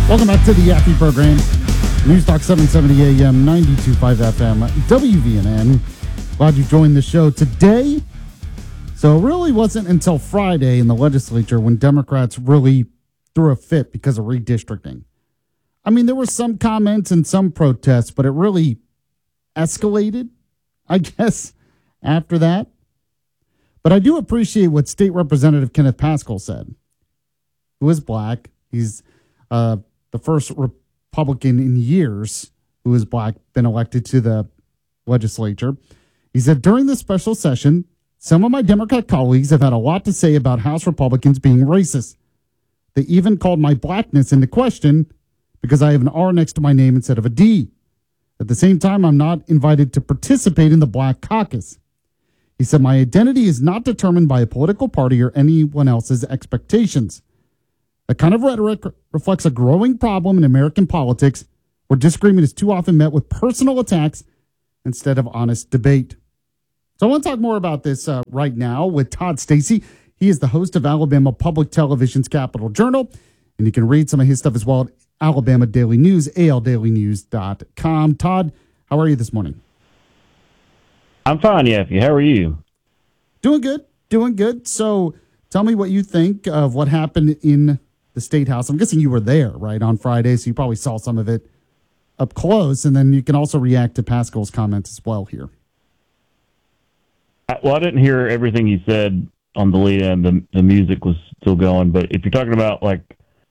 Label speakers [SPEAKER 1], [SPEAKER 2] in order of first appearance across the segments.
[SPEAKER 1] Welcome back to the Yaffe program. News Talk 770 AM, 92.5 FM, WVNN. Glad you joined the show today. So it really wasn't until Friday in the legislature when Democrats really threw a fit because of redistricting. I mean, there were some comments and some protests, but it really escalated, I guess, after that. But I do appreciate what State Representative Kenneth Pascal said, who is black. He's the first Republican in years who is black been elected to the legislature. He said, during this special session, some of my Democrat colleagues have had a lot to say about House Republicans being racist. They even called my blackness into question because I have an R next to my name instead of a D. At the same time, I'm not invited to participate in the Black Caucus. He said, my identity is not determined by a political party or anyone else's expectations. That kind of rhetoric reflects a growing problem in American politics where disagreement is too often met with personal attacks instead of honest debate. So I want to talk more about this right now with Todd Stacy. He is the host of Alabama Public Television's Capital Journal, and you can read some of his stuff as well at Alabama Daily News, aldailynews.com. Todd, how are you this morning?
[SPEAKER 2] I'm fine, Yaffe. How are you?
[SPEAKER 1] Doing good, doing good. So tell me what you think of what happened in the State House. I'm guessing you were there, right, on Friday, so you probably saw some of it up close, and then you can also react to Pascal's comments as well here.
[SPEAKER 2] Well, I didn't hear everything you said on the lead end. The music was still going, but if you're talking about like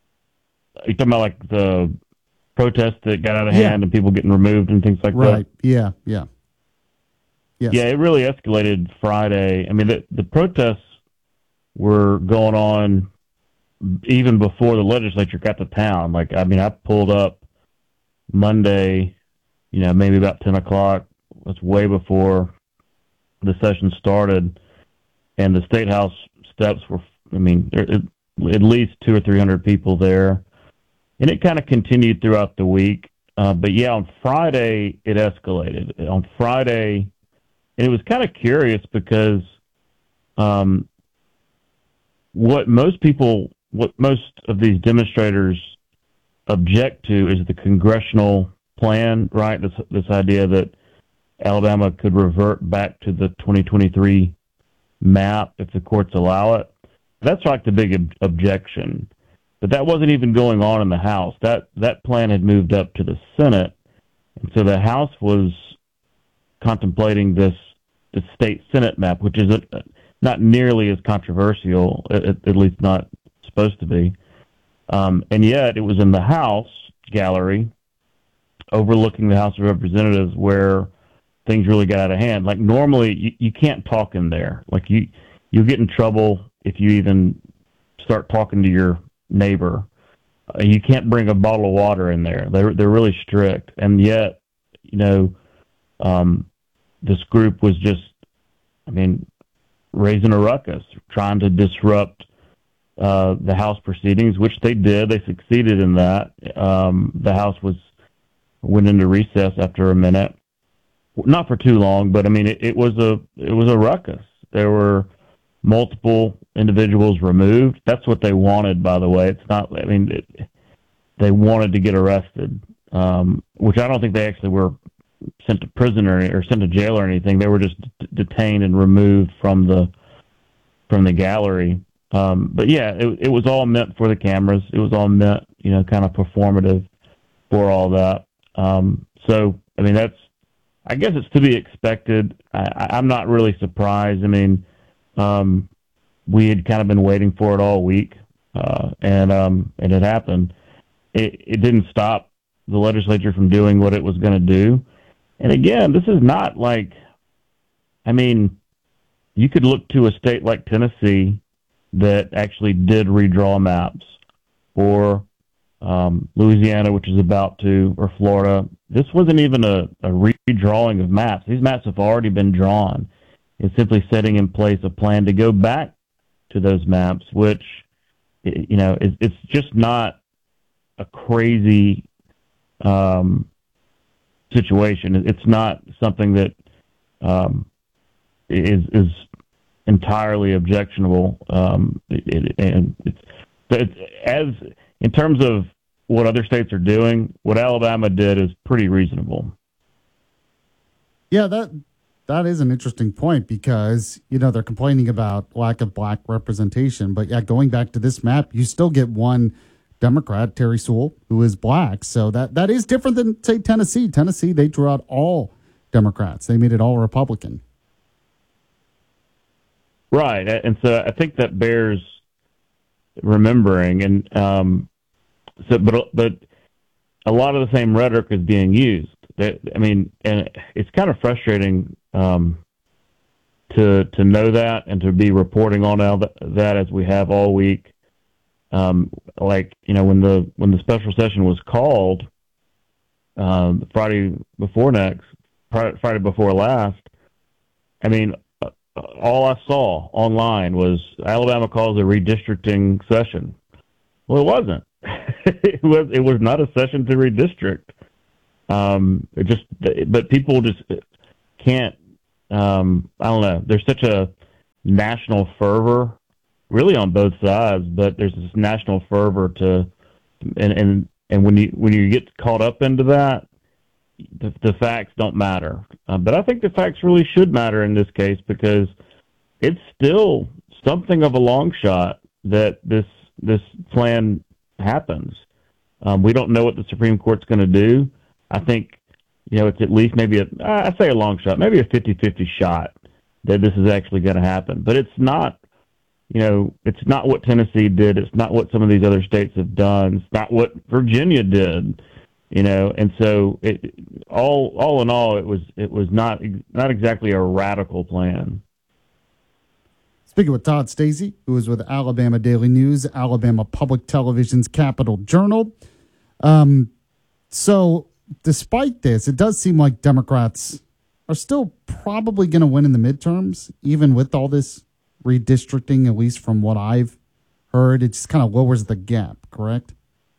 [SPEAKER 2] the protests that got out of hand and people getting removed and things like that.
[SPEAKER 1] Right. Yeah. Yes.
[SPEAKER 2] Yeah, it really escalated Friday. I mean, the protests were going on even before the legislature got to town. Like, I mean, I pulled up Monday, maybe about 10 o'clock. That's way before the session started. And the State House steps were, there at least 200 or 300 people there. And it kind of continued throughout the week. But yeah, on Friday, it escalated. On Friday, and it was kind of curious because what most of these demonstrators object to is the congressional plan, right? This idea that Alabama could revert back to the 2023 map if the courts allow it. That's like the big objection. But that wasn't even going on in the House. That plan had moved up to the Senate. And so the House was contemplating the state Senate map, which is not nearly as controversial, at least not supposed to be. And yet it was in the House gallery overlooking the House of Representatives where things really got out of hand. Like normally you can't talk in there. Like you'll get in trouble if you even start talking to your neighbor. You can't bring a bottle of water in there. They're really strict. And yet, this group was just, raising a ruckus, trying to disrupt the House proceedings, which they did. They succeeded in that. The House went into recess after a minute, not for too long, but it was a ruckus. There were multiple individuals removed. That's what they wanted, by the way. It's not. They wanted to get arrested, which I don't think they actually were sent to prison or sent to jail or anything. They were just detained and removed from the gallery. But yeah, it was all meant for the cameras. It was all meant, kind of performative for all that. So, I guess it's to be expected. I'm not really surprised. We had kind of been waiting for it all week, and it happened. It didn't stop the legislature from doing what it was going to do. And again, this is not like, you could look to a state like Tennessee that actually did redraw maps, or Louisiana, which is about to, or Florida. This wasn't even a redrawing of maps. These maps have already been drawn. It's simply setting in place a plan to go back to those maps, which, it's just not a crazy situation. It's not something that is entirely objectionable. And it's as in terms of what other states are doing, what Alabama did is pretty reasonable.
[SPEAKER 1] Yeah, that is an interesting point because, they're complaining about lack of black representation. But yeah, going back to this map, you still get one Democrat, Terry Sewell, who is black. So that is different than, say, Tennessee. Tennessee, they drew out all Democrats. They made it all Republican.
[SPEAKER 2] Right. And so I think that bears remembering. And but a lot of the same rhetoric is being used. And it's kind of frustrating to know that and to be reporting on that as we have all week. When the special session was called Friday before last, all I saw online was Alabama calls a redistricting session. Well, it wasn't. It was not a session to redistrict. But people just can't. I don't know. There's such a national fervor, really on both sides. But there's this national fervor and when you get caught up into that, the facts don't matter. But I think the facts really should matter in this case because it's still something of a long shot that this plan happens. We don't know what the Supreme Court's going to do. I think, it's at least maybe I say a long shot, maybe a 50-50 shot that this is actually going to happen. But it's not, it's not what Tennessee did. It's not what some of these other states have done. It's not what Virginia did, and so all in all, it was not exactly a radical plan.
[SPEAKER 1] Speaking with Todd Stacey, who is with Alabama Daily News, Alabama Public Television's Capital Journal. So despite this, it does seem like Democrats are still probably going to win in the midterms, even with all this redistricting, at least from what I've heard. It just kind of lowers the gap, correct?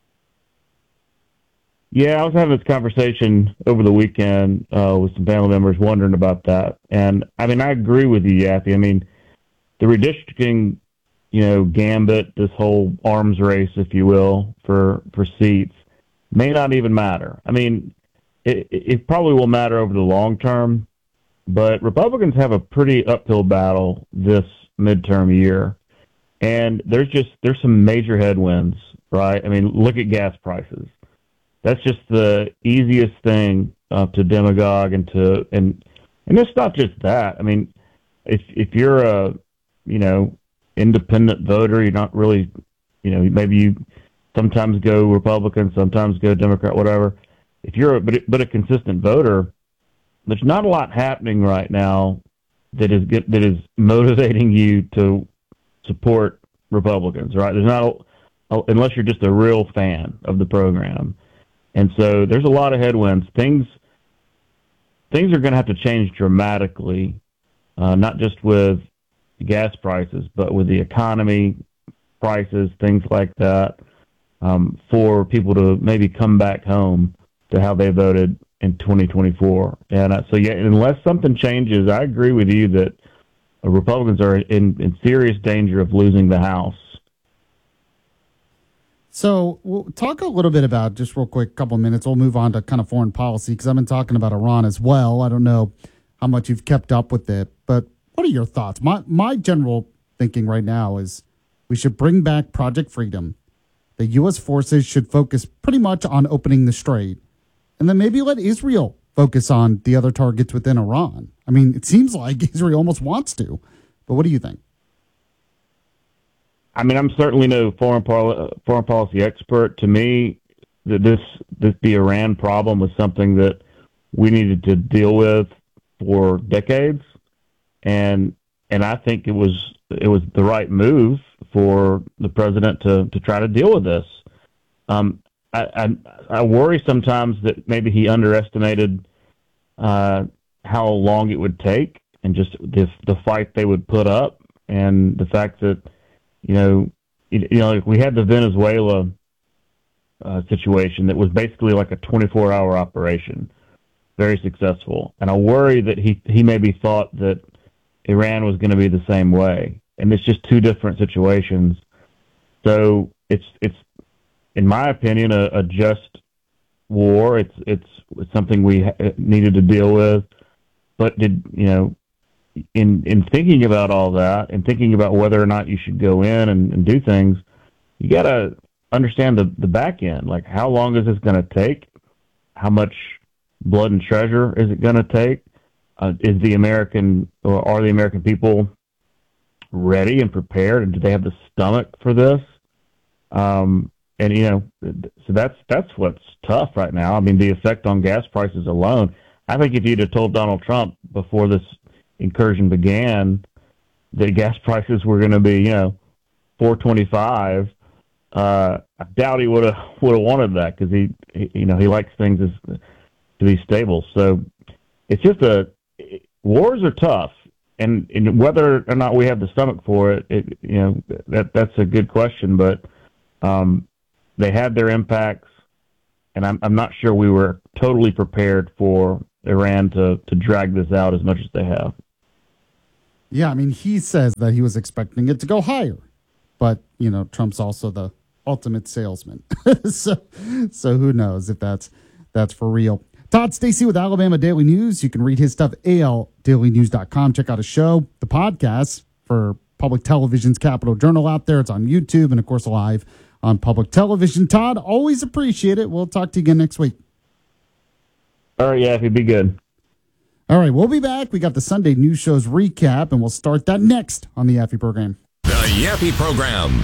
[SPEAKER 2] Yeah, I was having this conversation over the weekend with some panel members wondering about that. And, I agree with you, Yappy. The redistricting, gambit, this whole arms race, if you will, for seats, may not even matter. It probably will matter over the long term, but Republicans have a pretty uphill battle this midterm year. And there's some major headwinds, right? Look at gas prices. That's just the easiest thing to demagogue and it's not just that. If you're a independent voter, you're not really, maybe you sometimes go Republican, sometimes go Democrat, whatever. If you're a consistent voter, there's not a lot happening right now that is motivating you to support Republicans, right? There's not unless you're just a real fan of the program. And so there's a lot of headwinds. Things are going to have to change dramatically, not just with gas prices, but with the economy, prices, things like that, for people to maybe come back home to how they voted in 2024. And unless something changes, I agree with you that Republicans are in serious danger of losing the House.
[SPEAKER 1] So we'll talk a little bit about, just real quick, couple of minutes, we'll move on to kind of foreign policy because I've been talking about Iran as well. I don't know how much you've kept up with it, but what are your thoughts? My general thinking right now is we should bring back Project Freedom. The U.S. forces should focus pretty much on opening the strait, and then maybe let Israel focus on the other targets within Iran. It seems like Israel almost wants to, but what do you think?
[SPEAKER 2] I'm certainly no foreign policy expert. To me, the Iran problem was something that we needed to deal with for decades, and I think it was the right move for the president to try to deal with this. I worry sometimes that maybe he underestimated how long it would take and just the fight they would put up, and the fact that we had the Venezuela situation that was basically like a 24-hour operation, very successful. And I worry that he maybe thought that Iran was going to be the same way, and it's just two different situations. So it's in my opinion, a just war. It's something we needed to deal with. But in thinking about all that and thinking about whether or not you should go in and do things, you got to understand the back end. Like, how long is this going to take? How much blood and treasure is it going to take? Are the American people ready and prepared, and do they have the stomach for this? So that's what's tough right now. I mean, the effect on gas prices alone. I think if you'd have told Donald Trump before this incursion began that gas prices were going to be, $4.25, I doubt he would have wanted that, because he likes things to be stable. So it's just wars are tough, and whether or not we have the stomach for it, that's a good question. But they had their impacts, and I'm not sure we were totally prepared for Iran to drag this out as much as they have.
[SPEAKER 1] Yeah, I mean, he says that he was expecting it to go higher, but Trump's also the ultimate salesman. so who knows if that's for real. Todd Stacy with Alabama Daily News. You can read his stuff, aldailynews.com. Check out his show, the podcast for Public Television's Capitol Journal out there. It's on YouTube and, of course, live on public television. Todd, always appreciate it. We'll talk to you again next week.
[SPEAKER 2] All right, Yappy, be good.
[SPEAKER 1] All right, we'll be back. We got the Sunday news shows recap, and we'll start that next on the Yappy program.
[SPEAKER 3] The Yappy program.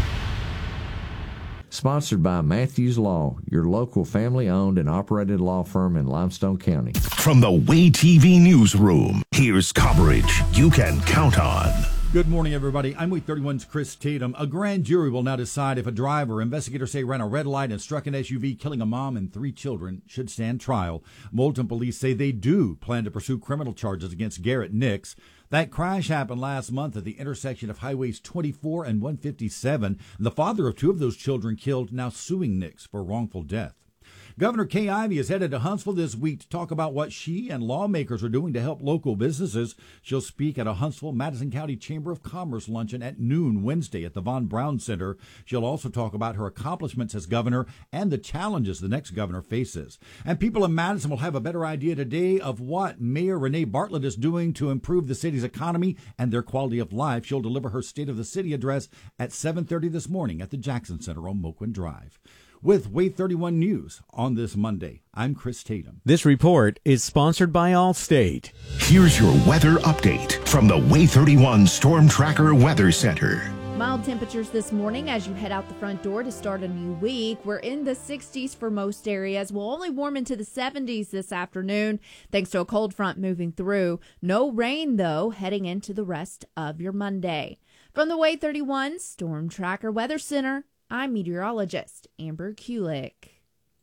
[SPEAKER 4] Sponsored by Matthews Law, your local family-owned and operated law firm in Limestone County.
[SPEAKER 3] From the Way TV newsroom, here's coverage you can count on.
[SPEAKER 5] Good morning, everybody. I'm Week 31's Chris Tatum. A grand jury will now decide if a driver investigators say ran a red light and struck an SUV, killing a mom and 3 children, should stand trial. Moulton police say they do plan to pursue criminal charges against Garrett Nix. That crash happened last month at the intersection of Highways 24 and 157. The father of 2 of those children killed, now suing Nix for wrongful death. Governor Kay Ivey is headed to Huntsville this week to talk about what she and lawmakers are doing to help local businesses. She'll speak at a Huntsville Madison County Chamber of Commerce luncheon at noon Wednesday at the Von Braun Center. She'll also talk about her accomplishments as governor and the challenges the next governor faces. And people in Madison will have a better idea today of what Mayor Renee Bartlett is doing to improve the city's economy and their quality of life. She'll deliver her State of the City address at 7:30 this morning at the Jackson Center on Moquin Drive. With Way 31 News on this Monday, I'm Chris Tatum.
[SPEAKER 6] This report is sponsored by Allstate.
[SPEAKER 3] Here's your weather update from the Way 31 Storm Tracker Weather Center.
[SPEAKER 7] Mild temperatures this morning as you head out the front door to start a new week. We're in the 60s for most areas. We'll only warm into the 70s this afternoon thanks to a cold front moving through. No rain, though, heading into the rest of your Monday. From the Way 31 Storm Tracker Weather Center, I'm meteorologist Amber Kulik.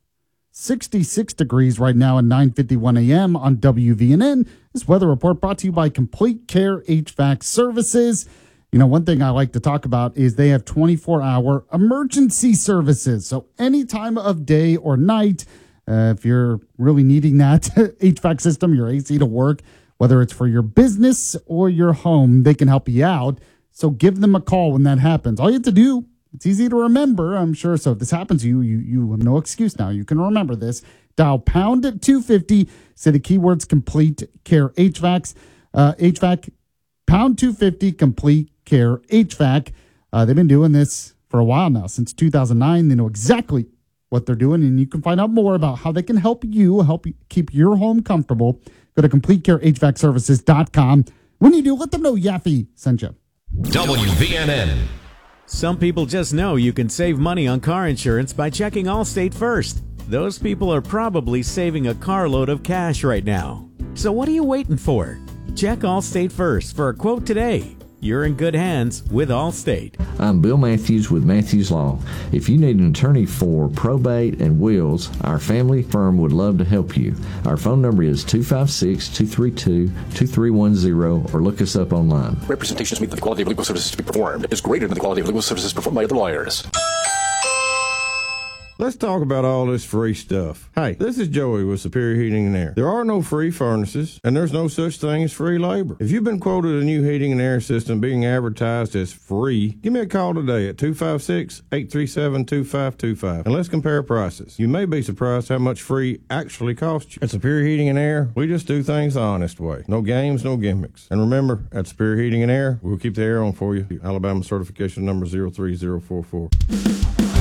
[SPEAKER 1] 66 degrees right now at 9:51 a.m. on WVNN. This weather report brought to you by Complete Care HVAC Services. One thing I like to talk about is they have 24-hour emergency services. So any time of day or night, if you're really needing that HVAC system, your AC to work, whether it's for your business or your home, they can help you out. So give them a call when that happens. All you have to do, it's easy to remember, I'm sure. So if this happens to you, you have no excuse now. You can remember this. Dial pound at 250. Say the keywords Complete Care HVAC. Pound 250 Complete Care HVAC. They've been doing this for a while now, since 2009. They know exactly what they're doing, and you can find out more about how they can help you keep your home comfortable. Go to CompleteCareHVACServices.com. When you do, let them know Yaffee sent you.
[SPEAKER 3] WVNN.
[SPEAKER 6] Some people just know you can save money on car insurance by checking Allstate first. Those people are probably saving a carload of cash right now. So what are you waiting for? Check Allstate first for a quote today. You're in good hands with Allstate.
[SPEAKER 4] I'm Bill Matthews with Matthews Law. If you need an attorney for probate and wills, our family firm would love to help you. Our phone number is 256-232-2310 or look us up online.
[SPEAKER 8] Representations meet that the quality of legal services to be performed is greater than the quality of legal services performed by other lawyers. Let's talk about all this free stuff. Hey, this is Joey with Superior Heating and Air. There are no free furnaces, and there's no such thing as free labor. If you've been quoted a new heating and air system being advertised as free, give me a call today at 256-837-2525, and let's compare prices. You may be surprised how much free actually costs you. At Superior Heating and Air, we just do things the honest way. No games, no gimmicks. And remember, at Superior Heating and Air, we'll keep the air on for you. Alabama certification number 03044.